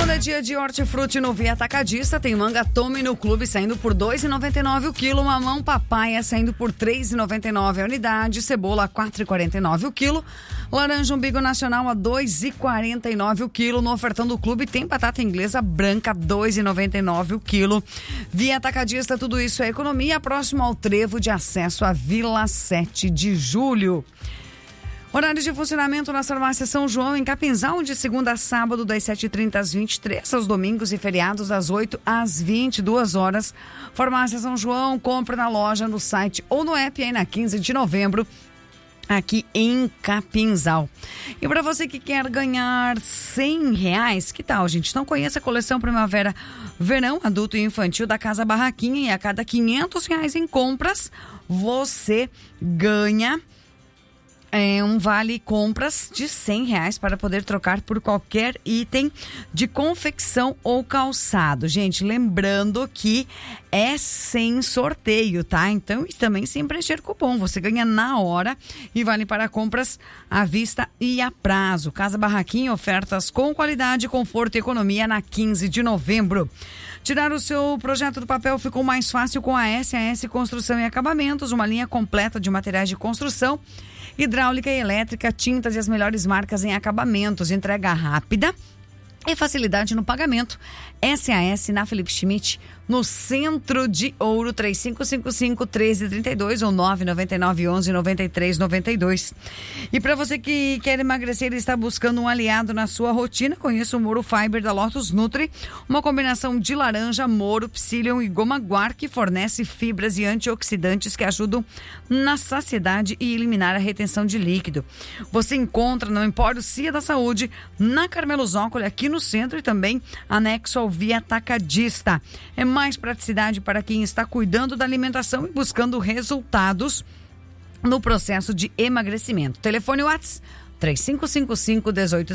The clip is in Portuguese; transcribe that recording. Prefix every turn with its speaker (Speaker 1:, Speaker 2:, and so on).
Speaker 1: Segunda dia de hortifruti no Via Atacadista. Tem manga Tome no Clube saindo por R$ 2,99 o quilo. Mamão papaya saindo por R$ 3,99 a unidade. Cebola R$ 4,49 o quilo. Laranja umbigo nacional a R$ 2,49 o quilo. No ofertão do clube tem batata inglesa branca R$ 2,99 o quilo. Via Atacadista, tudo isso é economia. Próximo ao trevo de acesso à Vila 7 de Julho. Horário de funcionamento na farmácia São João, em Capinzal, de segunda a sábado, das 7h30 às 23h, aos domingos e feriados, das 8 às 22 horas. Farmácia São João, compra na loja, no site ou no app, aí na 15 de novembro, aqui em Capinzal. E para você que quer ganhar R$100, que tal, gente? Então conheça a coleção Primavera-Verão, adulto e infantil da Casa Barraquinha, e a cada R$500 em compras, você ganha um vale compras de R$100 para poder trocar por qualquer item de confecção ou calçado. Gente, lembrando que é sem sorteio, tá? Então, e também sem preencher cupom. Você ganha na hora e vale para compras à vista e a prazo. Casa Barraquinha, ofertas com qualidade, conforto e economia na 15 de novembro. Tirar o seu projeto do papel ficou mais fácil com a SAS Construção e Acabamentos, uma linha completa de materiais de construção, hidráulica e elétrica, tintas e as melhores marcas em acabamentos, entrega rápida e facilidade no pagamento. SAS na Felipe Schmidt, no Centro de Ouro, 3555-1332 ou 999-11-9392. E para você que quer emagrecer e está buscando um aliado na sua rotina, conheça o Moro Fiber da Lotus Nutri, uma combinação de laranja, moro, psyllium e goma guar que fornece fibras e antioxidantes que ajudam na saciedade e eliminar a retenção de líquido. Você encontra no Empório Cia da Saúde, na Carmelo Zócoli, aqui no centro, e também anexo ao Via Atacadista. É mais praticidade para quem está cuidando da alimentação e buscando resultados no processo de emagrecimento. Telefone WhatsApp 3555-18